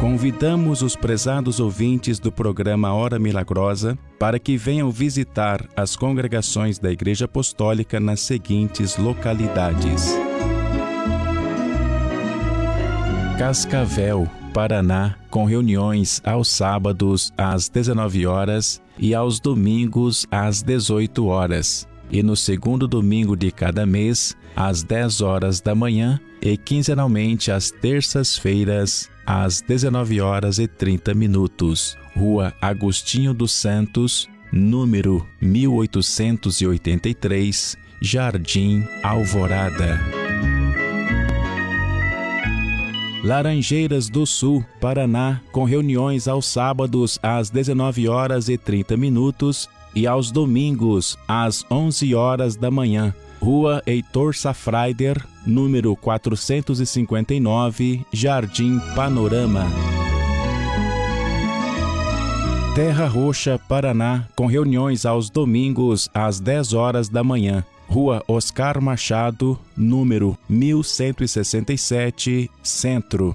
Convidamos os prezados ouvintes do programa Hora Milagrosa para que venham visitar as congregações da Igreja Apostólica nas seguintes localidades: Cascavel, Paraná, com reuniões aos sábados às 19 horas e aos domingos às 18 horas. E no segundo domingo de cada mês, às 10 horas da manhã e quinzenalmente às terças-feiras, às 19 horas e 30 minutos. Rua Agostinho dos Santos, número 1883, Jardim Alvorada. Laranjeiras do Sul, Paraná, com reuniões aos sábados às 19 horas e 30 minutos e aos domingos às 11 horas da manhã. Rua Heitor Safraider, número 459, Jardim Panorama. Terra Roxa, Paraná, com reuniões aos domingos às 10 horas da manhã. Rua Oscar Machado, número 1167, Centro.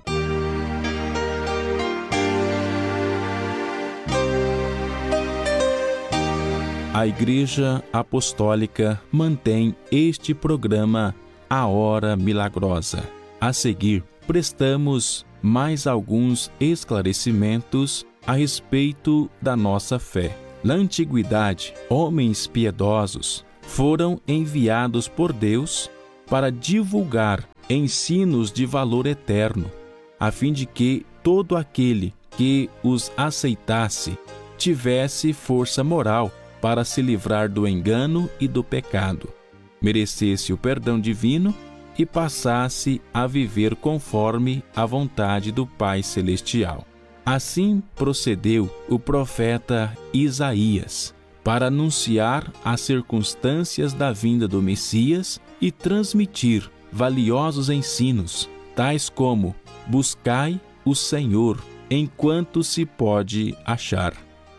A Igreja Apostólica mantém este programa A Hora Milagrosa. A seguir, prestamos mais alguns esclarecimentos a respeito da nossa fé. Na antiguidade, homens piedosos foram enviados por Deus para divulgar ensinos de valor eterno, a fim de que todo aquele que os aceitasse tivesse força moral para se livrar do engano e do pecado, merecesse o perdão divino e passasse a viver conforme a vontade do Pai Celestial. Assim procedeu o profeta Isaías, para anunciar as circunstâncias da vinda do Messias e transmitir valiosos ensinos, tais como: buscai o Senhor enquanto se pode achar,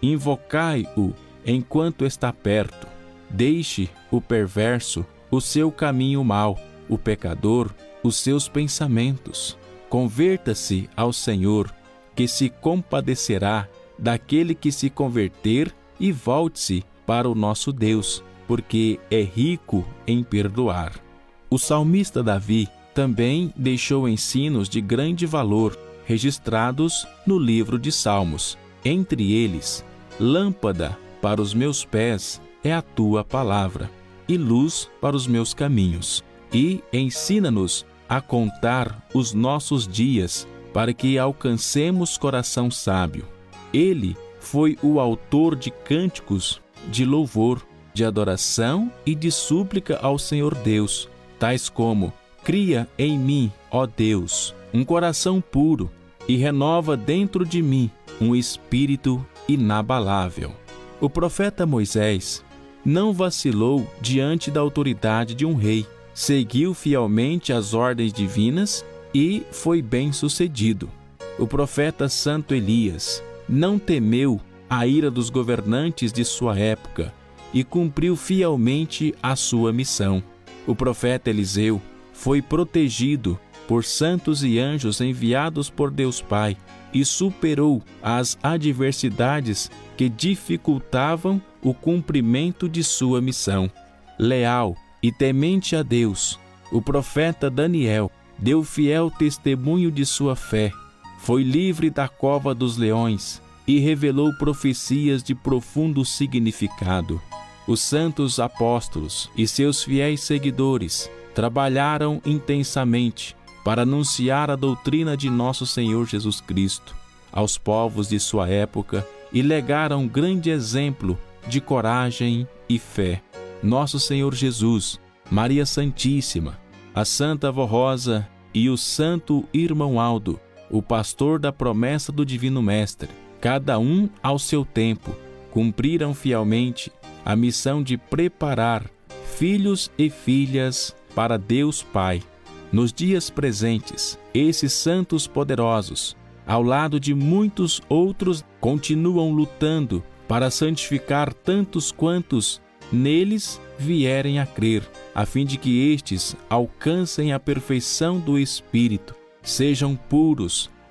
invocai-o enquanto está perto, deixe o perverso o seu caminho mau, o pecador os seus pensamentos. Converta-se ao Senhor, que se compadecerá daquele que se converter, e volte-se para o nosso Deus, porque é rico em perdoar. O salmista Davi também deixou ensinos de grande valor, registrados no livro de Salmos. Entre eles: lâmpada para os meus pés é a tua palavra, e luz para os meus caminhos. E ensina-nos a contar os nossos dias, para que alcancemos coração sábio. Ele foi o autor de cânticos de louvor, de adoração e de súplica ao Senhor Deus, tais como: cria em mim, ó Deus, um coração puro, e renova dentro de mim um espírito inabalável. O profeta Moisés não vacilou diante da autoridade de um rei, seguiu fielmente as ordens divinas e foi bem-sucedido. O profeta Santo Elias não temeu a ira dos governantes de sua época e cumpriu fielmente a sua missão. O profeta Eliseu foi protegido por santos e anjos enviados por Deus Pai e superou as adversidades que dificultavam o cumprimento de sua missão. Leal e temente a Deus, o profeta Daniel deu fiel testemunho de sua fé, foi livre da cova dos leões e revelou profecias de profundo significado. Os santos apóstolos e seus fiéis seguidores trabalharam intensamente para anunciar a doutrina de nosso Senhor Jesus Cristo aos povos de sua época e legaram um grande exemplo de coragem e fé. Nosso Senhor Jesus, Maria Santíssima, a Santa Avó Rosa e o Santo Irmão Aldo, o pastor da promessa do Divino Mestre, cada um ao seu tempo, cumpriram fielmente a missão de preparar filhos e filhas para Deus Pai. Nos dias presentes, esses santos poderosos, ao lado de muitos outros, continuam lutando para santificar tantos quantos neles vierem a crer, a fim de que estes alcancem a perfeição do Espírito, sejam puros,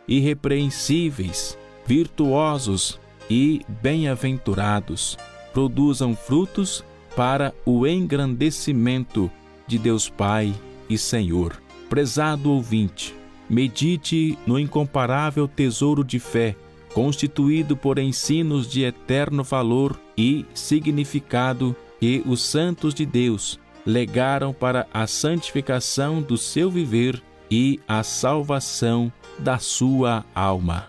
irrepreensíveis, virtuosos e bem-aventurados, produzam frutos para o engrandecimento de Deus Pai e Senhor. Prezado ouvinte, medite no incomparável tesouro de fé, constituído por ensinos de eterno valor e significado que os santos de Deus legaram para a santificação do seu viver e a salvação da sua alma.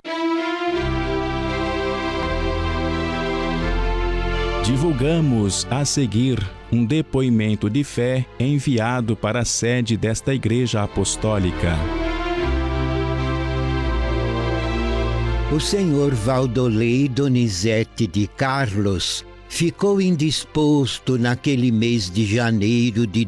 Divulgamos a seguir um depoimento de fé enviado para a sede desta Igreja Apostólica. O senhor Valdolei Donizete de Carlos ficou indisposto naquele mês de janeiro de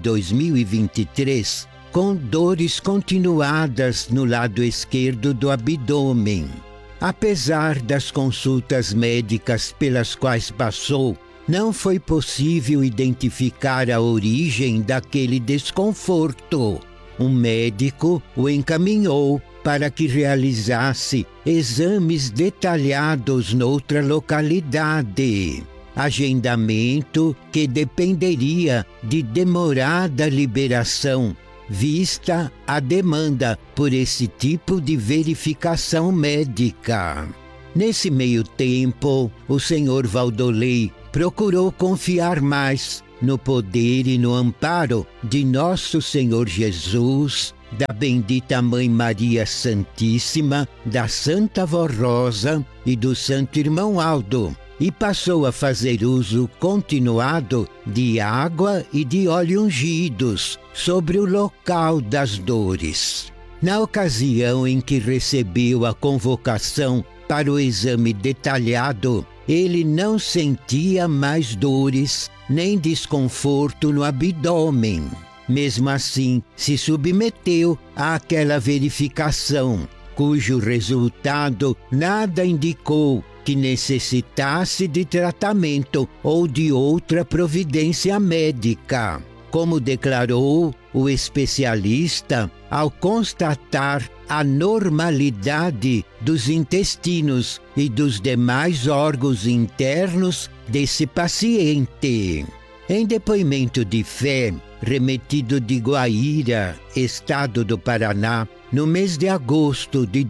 2023, com dores continuadas no lado esquerdo do abdômen. Apesar das consultas médicas pelas quais passou, não foi possível identificar a origem daquele desconforto. Um médico o encaminhou para que realizasse exames detalhados noutra localidade. Agendamento que dependeria de demorada liberação, vista a demanda por esse tipo de verificação médica. Nesse meio tempo, o senhor Valdolei procurou confiar mais no poder e no amparo de Nosso Senhor Jesus, da bendita Mãe Maria Santíssima, da Santa Vó Rosa e do Santo Irmão Aldo, e passou a fazer uso continuado de água e de óleo ungidos sobre o local das dores. Na ocasião em que recebeu a convocação para o exame detalhado, ele não sentia mais dores nem desconforto no abdômen. Mesmo assim, se submeteu àquela verificação, cujo resultado nada indicou que necessitasse de tratamento ou de outra providência médica. Como declarou o especialista, ao constatar a normalidade dos intestinos e dos demais órgãos internos desse paciente. Em depoimento de fé, remetido de Guaíra, estado do Paraná, no mês de agosto de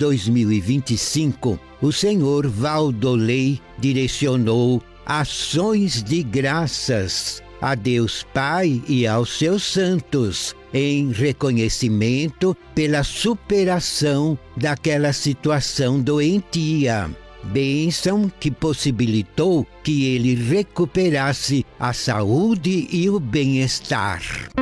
2025, o senhor Valdolei direcionou ações de graças a Deus Pai e aos seus santos, em reconhecimento pela superação daquela situação doentia. Bênção que possibilitou que ele recuperasse a saúde e o bem-estar.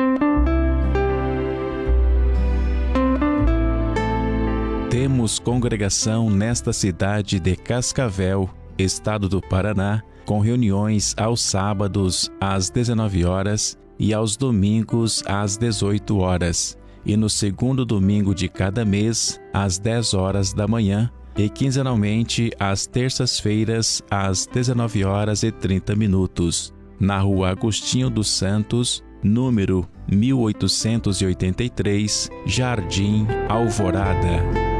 Temos congregação nesta cidade de Cascavel, estado do Paraná, com reuniões aos sábados às 19 horas e aos domingos às 18 horas, e no segundo domingo de cada mês às 10 horas da manhã, e quinzenalmente às terças-feiras às 19 horas e 30 minutos, na Rua Agostinho dos Santos, número 1883, Jardim Alvorada.